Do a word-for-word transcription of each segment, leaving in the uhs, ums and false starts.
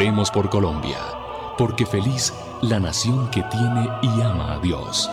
Oremos por Colombia, porque feliz la nación que tiene y ama a Dios.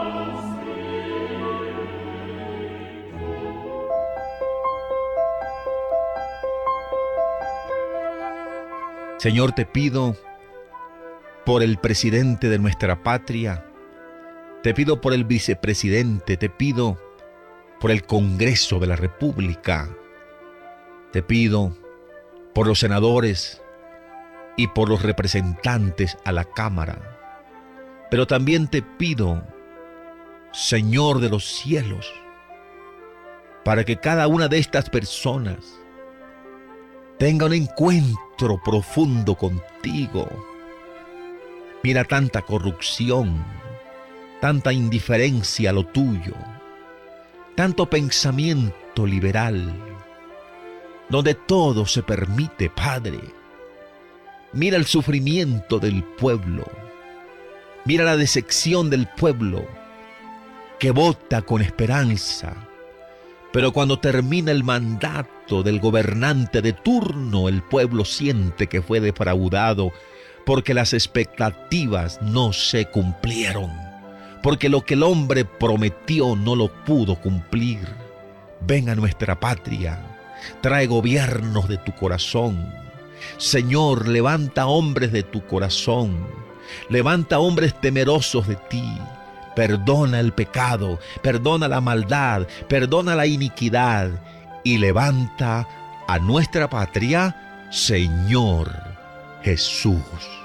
Señor, te pido por el presidente de nuestra patria, te pido por el vicepresidente, te pido por el Congreso de la República, te pido por los senadores y por los representantes a la Cámara. Pero también te pido, Señor de los cielos, para que cada una de estas personas tenga un encuentro profundo contigo. Mira tanta corrupción, tanta indiferencia a lo tuyo, tanto pensamiento liberal, donde todo se permite, Padre. Mira el sufrimiento del pueblo, mira la decepción del pueblo que vota con esperanza, pero cuando termina el mandato del gobernante de turno, el pueblo siente que fue defraudado porque las expectativas no se cumplieron, porque lo que el hombre prometió no lo pudo cumplir. Ven a nuestra patria, trae gobiernos de tu corazón. Señor, levanta hombres de tu corazón, levanta hombres temerosos de ti. Perdona el pecado, perdona la maldad, perdona la iniquidad y levanta a nuestra patria, Señor Jesús.